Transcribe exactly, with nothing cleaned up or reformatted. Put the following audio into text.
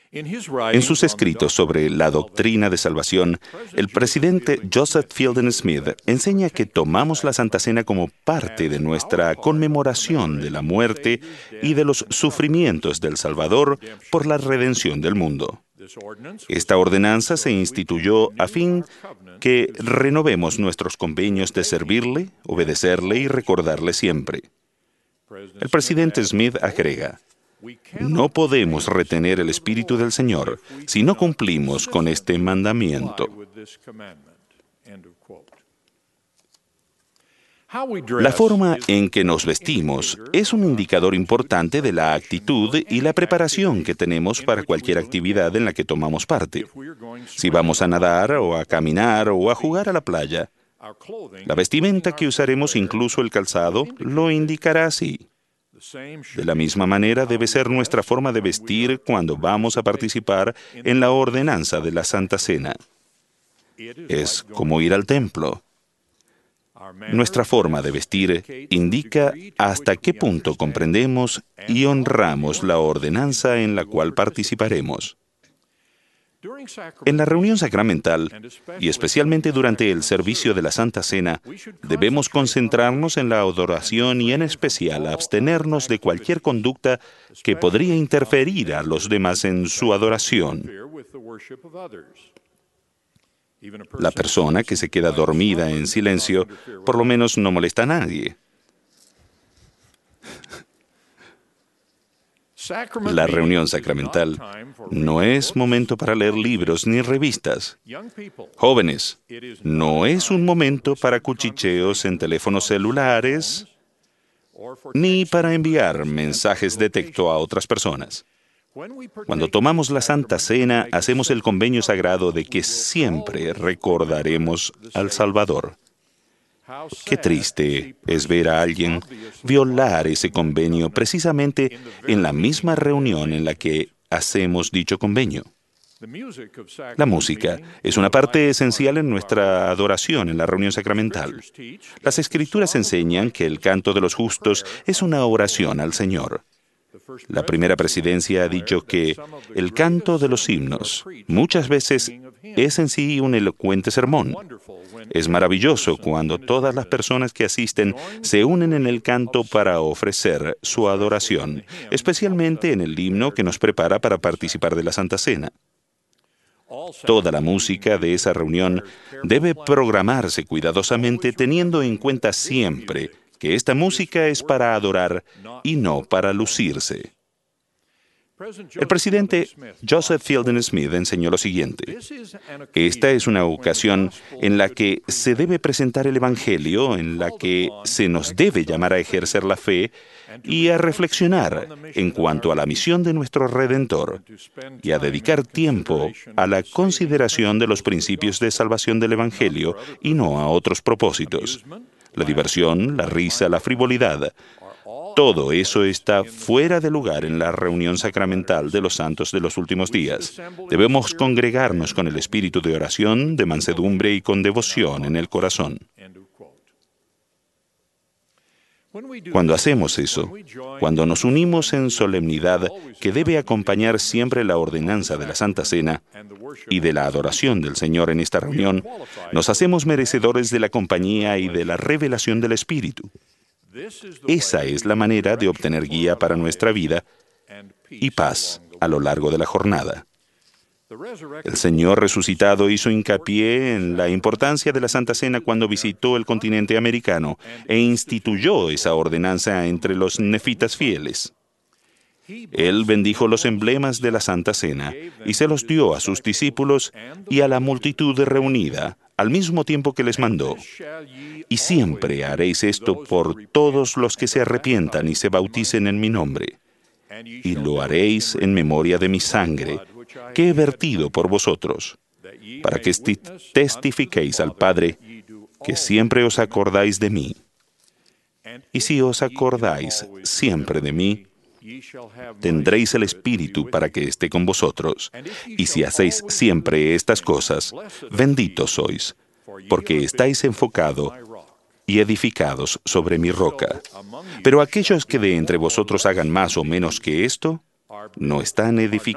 En sus escritos sobre la doctrina de salvación, el presidente Joseph Fielding Smith enseña que tomamos la Santa Cena como parte de nuestra conmemoración de la muerte y de los sufrimientos del Salvador por la redención del mundo. Esta ordenanza se instituyó a fin que renovemos nuestros convenios de servirle, obedecerle y recordarle siempre. El presidente Smith agrega: no podemos retener el Espíritu del Señor si no cumplimos con este mandamiento. La forma en que nos vestimos es un indicador importante de la actitud y la preparación que tenemos para cualquier actividad en la que tomamos parte. Si vamos a nadar o a caminar o a jugar a la playa, la vestimenta que usaremos, incluso el calzado, lo indicará así. De la misma manera debe ser nuestra forma de vestir cuando vamos a participar en la ordenanza de la Santa Cena. Es como ir al templo. Nuestra forma de vestir indica hasta qué punto comprendemos y honramos la ordenanza en la cual participaremos. En la reunión sacramental, y especialmente durante el servicio de la Santa Cena, debemos concentrarnos en la adoración y en especial abstenernos de cualquier conducta que podría interferir a los demás en su adoración. La persona que se queda dormida en silencio, por lo menos no molesta a nadie. La reunión sacramental no es momento para leer libros ni revistas. Jóvenes, no es un momento para cuchicheos en teléfonos celulares ni para enviar mensajes de texto a otras personas. Cuando tomamos la Santa Cena, hacemos el convenio sagrado de que siempre recordaremos al Salvador. Qué triste es ver a alguien violar ese convenio precisamente en la misma reunión en la que hacemos dicho convenio. La música es una parte esencial en nuestra adoración en la reunión sacramental. Las Escrituras enseñan que el canto de los justos es una oración al Señor. La primera presidencia ha dicho que el canto de los himnos muchas veces es en sí un elocuente sermón. Es maravilloso cuando todas las personas que asisten se unen en el canto para ofrecer su adoración, especialmente en el himno que nos prepara para participar de la Santa Cena. Toda la música de esa reunión debe programarse cuidadosamente teniendo en cuenta siempre que esta música es para adorar y no para lucirse. El presidente Joseph Fielding Smith enseñó lo siguiente: esta es una ocasión en la que se debe presentar el Evangelio, en la que se nos debe llamar a ejercer la fe y a reflexionar en cuanto a la misión de nuestro Redentor y a dedicar tiempo a la consideración de los principios de salvación del Evangelio y no a otros propósitos. La diversión, la risa, la frivolidad, todo eso está fuera de lugar en la reunión sacramental de los santos de los últimos días. Debemos congregarnos con el espíritu de oración, de mansedumbre y con devoción en el corazón. Cuando hacemos eso, cuando nos unimos en solemnidad que debe acompañar siempre la ordenanza de la Santa Cena y de la adoración del Señor en esta reunión, nos hacemos merecedores de la compañía y de la revelación del Espíritu. Esa es la manera de obtener guía para nuestra vida y paz a lo largo de la jornada. El Señor resucitado hizo hincapié en la importancia de la Santa Cena cuando visitó el continente americano e instituyó esa ordenanza entre los nefitas fieles. Él bendijo los emblemas de la Santa Cena y se los dio a sus discípulos y a la multitud reunida, al mismo tiempo que les mandó: y siempre haréis esto por todos los que se arrepientan y se bauticen en mi nombre, y lo haréis en memoria de mi sangre, que he vertido por vosotros, para que esti- testifiquéis al Padre que siempre os acordáis de mí. Y si os acordáis siempre de mí, tendréis el Espíritu para que esté con vosotros. Y si hacéis siempre estas cosas, benditos sois, porque estáis enfocados y edificados sobre mi roca. Pero aquellos que de entre vosotros hagan más o menos que esto, no están edificados